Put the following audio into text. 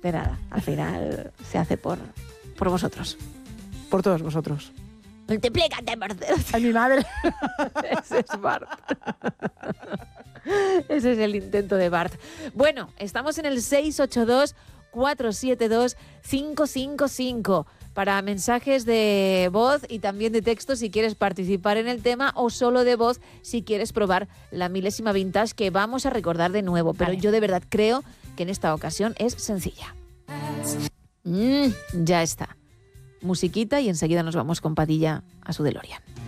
De nada, al final se hace por vosotros. Por todos vosotros. Multiplícate por ¡Ay, mi madre! Ese es Bart. Ese es el intento de Bart. Bueno, estamos en el 682-472-555 para mensajes de voz y también de texto si quieres participar en el tema, o solo de voz si quieres probar la milésima vintage que vamos a recordar de nuevo. Pero yo de verdad creo que en esta ocasión es sencilla. Ya está. Musiquita y enseguida nos vamos con Padilla a su DeLorean.